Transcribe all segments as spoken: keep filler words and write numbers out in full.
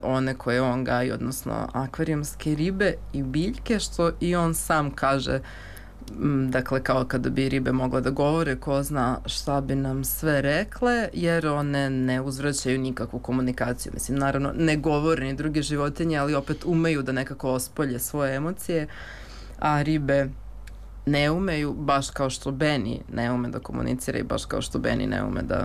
one koje on gaji, odnosno akvarijumske ribe i biljke, što i on sam kaže, dakle kao kada bi ribe mogle da govore, ko zna šta bi nam sve rekle, jer one ne uzvraćaju nikakvu komunikaciju. Mislim, naravno, ne govore ni druge životinje, ali opet umeju da nekako ospolje svoje emocije, a ribe ne umeju, baš kao što Benny ne ume da komunicira i baš kao što Benny ne ume da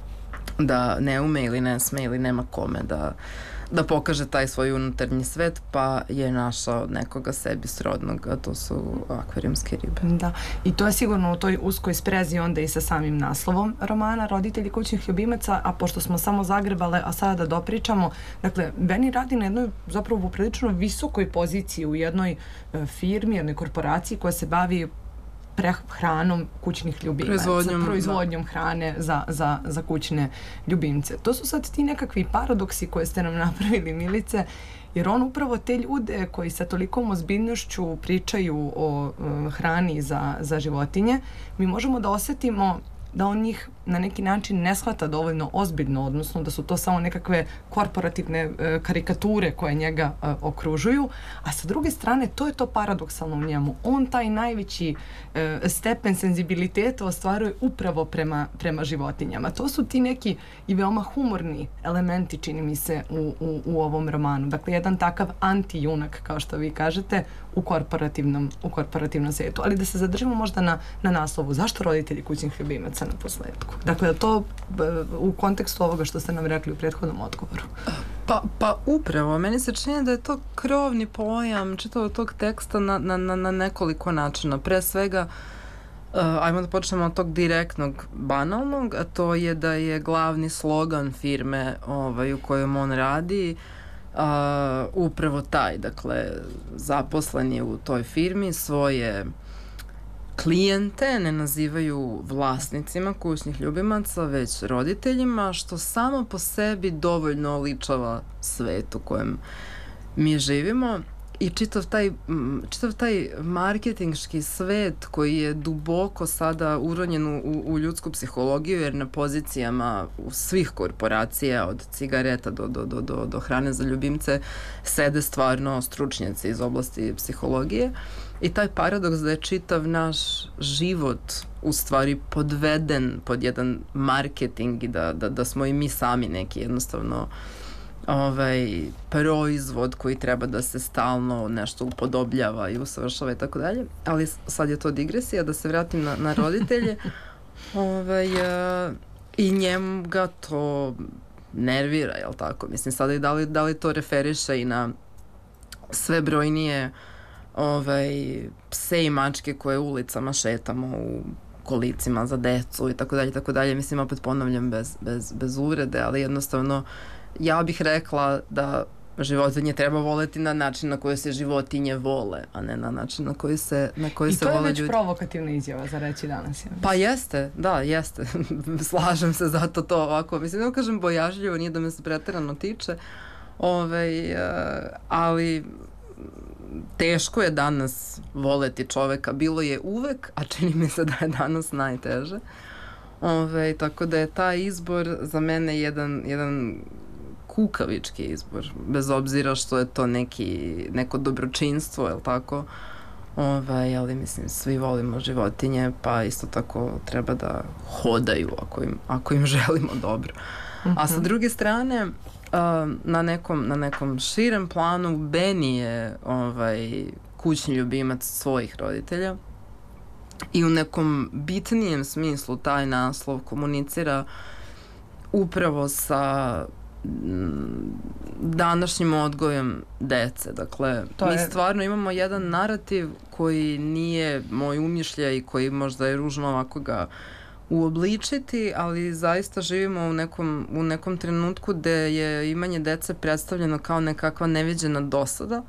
da ne ume ili ne sme ili nema kome da da pokaže taj svoj unutarnji svet, pa je našao nekoga sebi srodnog, a to su akvarijumske ribe. Da, i to je sigurno u toj uskoj sprezi onda i sa samim naslovom romana Roditelji kućnih ljubimaca, a pošto smo samo zagrebale, a sada da dopričamo, dakle, Benny radi na jednoj zapravo prilično visokoj poziciji u jednoj e, firmi, jednoj korporaciji koja se bavi hranom kućnih ljubimaca, proizvodnjom, proizvodnjom hrane za, za, za kućne ljubimce. To su sad ti nekakvi paradoksi koje ste nam napravili, Milice, jer on upravo te ljude koji sa tolikom ozbiljnošću pričaju o uh, hrani za, za životinje, mi možemo da osetimo da on njih na neki način ne shvata dovoljno ozbiljno, odnosno da su to samo nekakve korporativne e, karikature koje njega e, okružuju, a sa druge strane to je to paradoksalno u njemu. On taj najveći e, stepen senzibiliteta ostvaruje upravo prema, prema životinjama. To su ti neki i veoma humorni elementi, čini mi se, u, u, u ovom romanu. Dakle, jedan takav anti-junak, kao što vi kažete, u korporativnom, u korporativnom svijetu. Ali da se zadržimo možda na, na naslovu. Zašto roditelji kućnih ljubimaca na posledku? Dakle, to u kontekstu ovoga što ste nam rekli u prethodnom odgovoru. Pa, pa upravo, meni se čini da je to krovni pojam čitavog tog teksta na, na, na nekoliko načina. Pre svega, uh, ajmo da počnemo od tog direktnog, banalnog, a to je da je glavni slogan firme ovaj, u kojem on radi uh, upravo taj, dakle, zaposlen je u toj firmi, svoje klijente ne nazivaju vlasnicima kućnih ljubimaca, već roditeljima, što samo po sebi dovoljno oličava svet u kojem mi živimo i čitav taj, čitav taj marketinški svet koji je duboko sada uronjen u, u ljudsku psihologiju, jer na pozicijama svih korporacija, od cigareta do, do, do, do, do hrane za ljubimce, sede stvarno stručnjaci iz oblasti psihologije. I taj paradoks da je čitav naš život u stvari podveden pod jedan marketing i da, da, da smo i mi sami neki jednostavno ovaj, proizvod koji treba da se stalno nešto upodobljava i usavršava i tako dalje. Ali sad je to digresija, da se vratim na, na roditelje. ovaj, uh, I njemu ga to nervira, jel tako? Mislim, sada i da li, da li to referiše i na sve brojnije ovaj, pse i mačke koje ulicama šetamo u kolicima za decu i tako dalje, tako dalje. Mislim, opet ponavljam bez, bez, bez uvrede, ali jednostavno ja bih rekla da životinje treba voleti na način na koji se životinje vole, a ne na način na koji se, na koji se vole ljudi. I to je već provokativna izjava za reći danas. Ja pa jeste, da, jeste. Slažem se, zato to ovako, mislim, ne kažem bojažljivo, nije da me se preterano tiče, ovaj, ali teško je danas voleti čoveka, bilo je uvek, a čini mi se da je danas najteže. Ove, tako da je taj izbor za mene jedan, jedan kukavički izbor, bez obzira što je to neki, neko dobročinstvo, je li tako? Ove, ali mislim, svi volimo životinje, pa isto tako treba da hodaju ako im, ako im želimo dobro. Uh-huh. A sa druge strane, Uh, na nekom, na nekom širem planu Benny je ovaj, kućni ljubimac svojih roditelja i u nekom bitnijem smislu taj naslov komunicira upravo sa m, današnjim odgojem dece. Dakle, to mi je... stvarno imamo jedan narativ koji nije moj umišljaj i koji možda je ružno ovako ga uobličiti, ali zaista živimo u nekom, u nekom trenutku gde je imanje dece predstavljeno kao nekakva neviđena dosada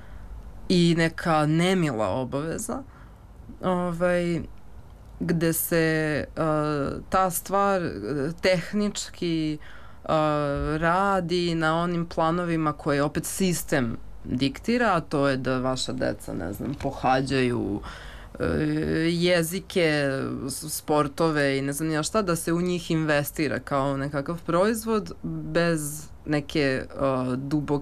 i neka nemila obaveza, ovaj, gde se uh, ta stvar tehnički uh, radi na onim planovima koje opet sistem diktira, a to je da vaša deca, ne znam, pohađaju jezike, sportove i ne znam ja šta, da se u njih investira kao nekakav proizvod bez neke uh, duboke